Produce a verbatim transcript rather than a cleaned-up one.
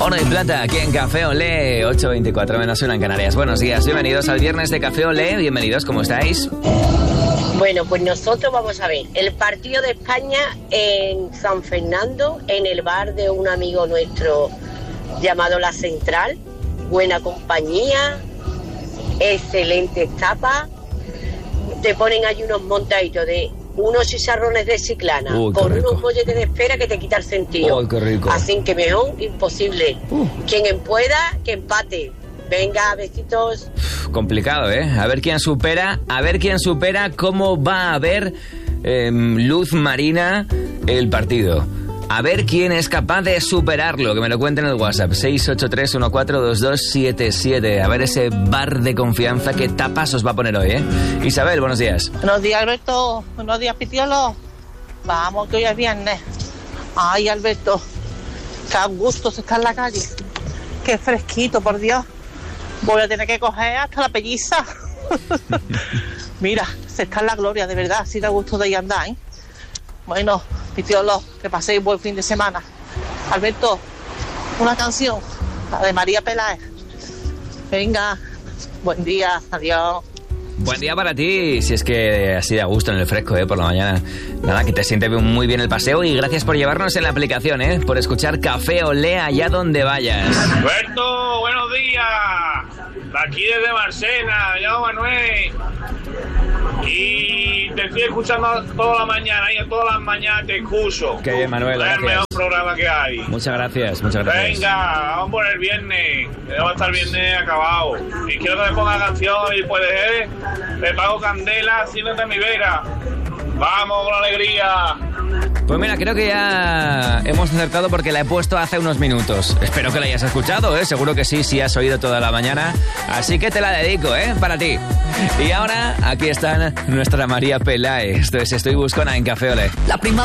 Oro y Plata, aquí en Café Olé, ocho veinticuatro menos una en Canarias. Buenos días, bienvenidos al viernes de Café Olé. Bienvenidos, ¿cómo estáis? Bueno, pues nosotros vamos a ver el partido de España en San Fernando, en el bar de un amigo nuestro llamado La Central. Buena compañía, excelentes tapas. Te ponen ahí unos montaditos de unos chicharrones de Chiclana. Uy, con rico. unos molletes de espera que te quita el sentido. Uy, qué rico. Así que mejor imposible. Uh. Quien pueda, que empate. Venga, besitos. Complicado, ¿eh? A ver quién supera, a ver quién supera cómo va a ver eh, Luz Marina el partido. A ver quién es capaz de superarlo. Que me lo cuenten en el WhatsApp. seis ocho tres uno cuatro dos dos siete siete. A ver ese bar de confianza que tapas os va a poner hoy, ¿eh? Isabel, buenos días. Buenos días, Alberto. Buenos días, Pitiolo. Vamos, que hoy es viernes. Ay, Alberto, qué a gusto se está en la calle. Qué fresquito, por Dios. Voy a tener que coger hasta la pelliza. Mira, se está en la gloria, de verdad. Sí da gusto de ir a andar, ¿eh? Bueno, Pitiolo, que paséis buen fin de semana. Alberto, una canción, la de María Peláez. Venga, buen día, adiós. Buen día para ti, si es que así de a gusto en el fresco, ¿eh? Por la mañana. Nada, que te siente muy bien el paseo y gracias por llevarnos en la aplicación, ¿eh? Por escuchar Café Olé allá donde vayas. Alberto, buenos días. De aquí desde Marsena, me llamo Manuel. Y te estoy escuchando toda la mañana, y todas las mañanas te escucho. Qué bien, Manuel, Es el gracias. mejor programa que hay. Muchas gracias, muchas gracias. Venga, vamos por el viernes. Vamos a estar el viernes acabado. Y quiero que me ponga canción y puedes, ¿eh? Te pago candela, siéntate en mi vera. Vamos con alegría. Pues mira, creo que ya hemos acertado porque la he puesto hace unos minutos. Espero que la hayas escuchado, ¿eh? Seguro que sí, si has oído toda la mañana. Así que te la dedico, ¿eh? Para ti. Y ahora, aquí está nuestra María Peláez. Esto es Estoy Buscona en Café Olé. La primavera.